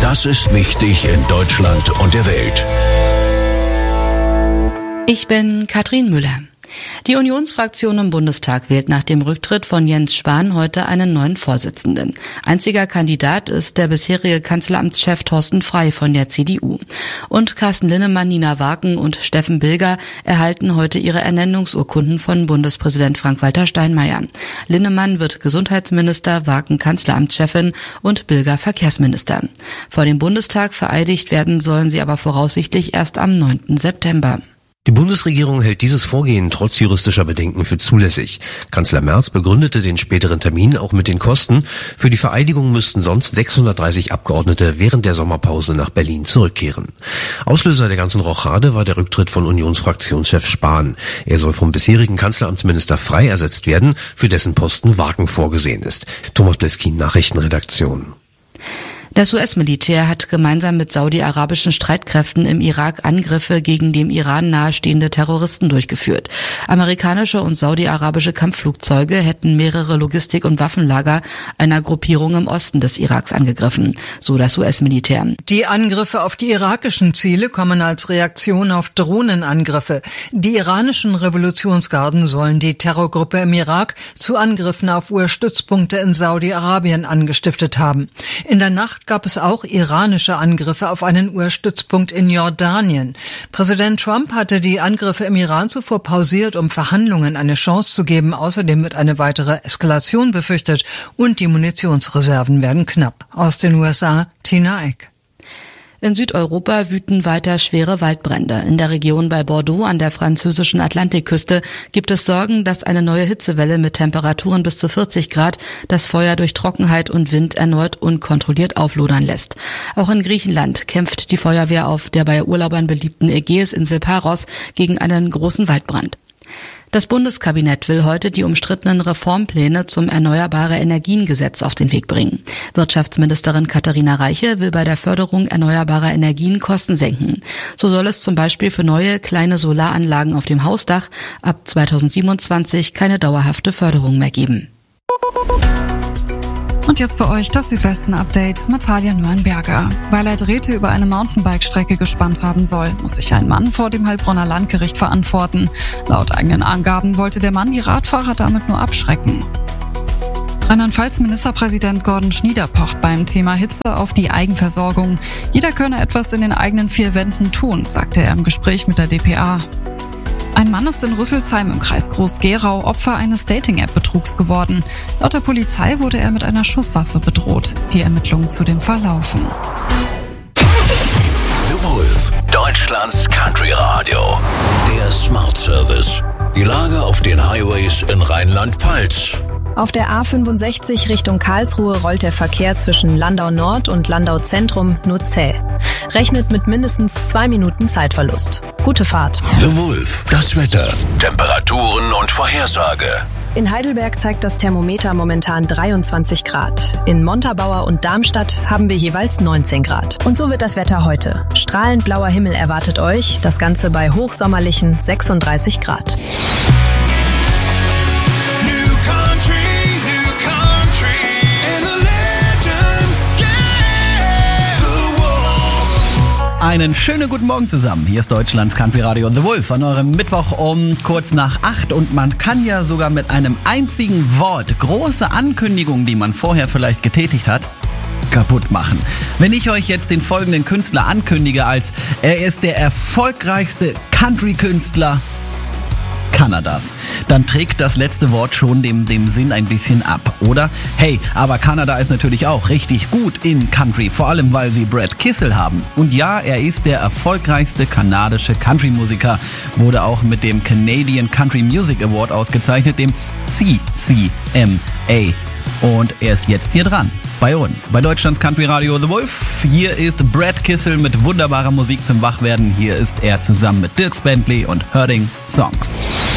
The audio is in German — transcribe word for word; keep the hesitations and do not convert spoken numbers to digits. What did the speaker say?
Das ist wichtig in Deutschland und der Welt. Ich bin Katrin Müller. Die Unionsfraktion im Bundestag wählt nach dem Rücktritt von Jens Spahn heute einen neuen Vorsitzenden. Einziger Kandidat ist der bisherige Kanzleramtschef Thorsten Frey von der C D U. Und Carsten Linnemann, Nina Waken und Steffen Bilger erhalten heute ihre Ernennungsurkunden von Bundespräsident Frank-Walter Steinmeier. Linnemann wird Gesundheitsminister, Waken Kanzleramtschefin und Bilger Verkehrsminister. Vor dem Bundestag vereidigt werden sollen sie aber voraussichtlich erst am neunten September. Die Bundesregierung hält dieses Vorgehen trotz juristischer Bedenken für zulässig. Kanzler Merz begründete den späteren Termin auch mit den Kosten. Für die Vereidigung müssten sonst sechshundertdreißig Abgeordnete während der Sommerpause nach Berlin zurückkehren. Auslöser der ganzen Rochade war der Rücktritt von Unionsfraktionschef Spahn. Er soll vom bisherigen Kanzleramtsminister Frey ersetzt werden, für dessen Posten Waken vorgesehen ist. Thomas Bleskin, Nachrichtenredaktion. Das U S-Militär hat gemeinsam mit saudi-arabischen Streitkräften im Irak Angriffe gegen dem Iran nahestehende Terroristen durchgeführt. Amerikanische und saudi-arabische Kampfflugzeuge hätten mehrere Logistik- und Waffenlager einer Gruppierung im Osten des Iraks angegriffen, so das U S-Militär. Die Angriffe auf die irakischen Ziele kommen als Reaktion auf Drohnenangriffe. Die iranischen Revolutionsgarden sollen die Terrorgruppe im Irak zu Angriffen auf U S-Stützpunkte in Saudi-Arabien angestiftet haben. In der Nacht gab es auch iranische Angriffe auf einen U S-Stützpunkt in Jordanien. Präsident Trump hatte die Angriffe im Iran zuvor pausiert, um Verhandlungen eine Chance zu geben. Außerdem wird eine weitere Eskalation befürchtet und die Munitionsreserven werden knapp. Aus den U S A, Tina Eck. In Südeuropa wüten weiter schwere Waldbrände. In der Region bei Bordeaux an der französischen Atlantikküste gibt es Sorgen, dass eine neue Hitzewelle mit Temperaturen bis zu vierzig Grad das Feuer durch Trockenheit und Wind erneut unkontrolliert auflodern lässt. Auch in Griechenland kämpft die Feuerwehr auf der bei Urlaubern beliebten Ägäisinsel Paros gegen einen großen Waldbrand. Das Bundeskabinett will heute die umstrittenen Reformpläne zum Erneuerbare-Energien-Gesetz auf den Weg bringen. Wirtschaftsministerin Katharina Reiche will bei der Förderung erneuerbarer Energien Kosten senken. So soll es zum Beispiel für neue kleine Solaranlagen auf dem Hausdach ab zweitausendsiebenundzwanzig keine dauerhafte Förderung mehr geben. Und jetzt für euch das Südwesten-Update mit Talia Nürnberger. Weil er Drähte über eine Mountainbike-Strecke gespannt haben soll, muss sich ein Mann vor dem Heilbronner Landgericht verantworten. Laut eigenen Angaben wollte der Mann die Radfahrer damit nur abschrecken. Rheinland-Pfalz-Ministerpräsident Gordon Schnieder pocht beim Thema Hitze auf die Eigenversorgung. Jeder könne etwas in den eigenen vier Wänden tun, sagte er im Gespräch mit der d p a. Ein Mann ist in Rüsselsheim im Kreis Groß-Gerau Opfer eines Dating-App-Betrugs geworden. Laut der Polizei wurde er mit einer Schusswaffe bedroht. Die Ermittlungen zu dem Fall laufen. The Wolf, Deutschlands Country-Radio. Der Smart Service. Die Lage auf den Highways in Rheinland-Pfalz. Auf der A fünfundsechzig Richtung Karlsruhe rollt der Verkehr zwischen Landau Nord und Landau Zentrum nur zäh. Rechnet mit mindestens zwei Minuten Zeitverlust. Gute Fahrt. The Wolf, das Wetter, Temperaturen und Vorhersage. In Heidelberg zeigt das Thermometer momentan dreiundzwanzig Grad. In Montabaur und Darmstadt haben wir jeweils neunzehn Grad. Und so wird das Wetter heute. Strahlend blauer Himmel erwartet euch, das Ganze bei hochsommerlichen sechsunddreißig Grad. Einen schönen guten Morgen zusammen. Hier ist Deutschlands Country Radio The Wolf an eurem Mittwoch um kurz nach acht. Und man kann ja sogar mit einem einzigen Wort große Ankündigungen, die man vorher vielleicht getätigt hat, kaputt machen. Wenn ich euch jetzt den folgenden Künstler ankündige als er ist der erfolgreichste Country-Künstler Kanadas, dann trägt das letzte Wort schon dem, dem Sinn ein bisschen ab, oder? Hey, aber Kanada ist natürlich auch richtig gut in Country, vor allem weil sie Brad Kissel haben. Und ja, er ist der erfolgreichste kanadische Country-Musiker, wurde auch mit dem Canadian Country Music Award ausgezeichnet, dem C C M A. Und er ist jetzt hier dran, bei uns, bei Deutschlands Country Radio The Wolf. Hier ist Brad Kissel mit wunderbarer Musik zum Wachwerden. Hier ist er zusammen mit Dierks Bentley und Hurting Songs.